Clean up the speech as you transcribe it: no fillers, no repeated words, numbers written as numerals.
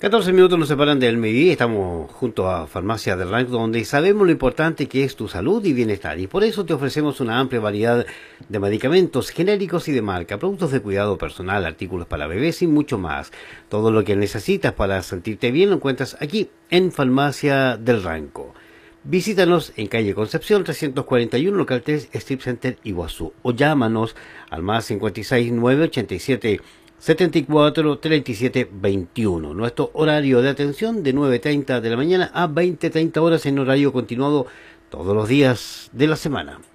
14 minutos nos separan del mediodía. Estamos junto a Farmacia del Ranco, donde sabemos lo importante que es tu salud y bienestar. Y por eso te ofrecemos una amplia variedad de medicamentos genéricos y de marca, productos de cuidado personal, artículos para bebés y mucho más. Todo lo que necesitas para sentirte bien lo encuentras aquí en Farmacia del Ranco. Visítanos en calle Concepción 341, local 3, Strip Center, Iguazú. O llámanos al más 56 987 74 37 21. Nuestro horario de atención de 9:30 de la mañana a 20:30 horas en horario continuado todos los días de la semana.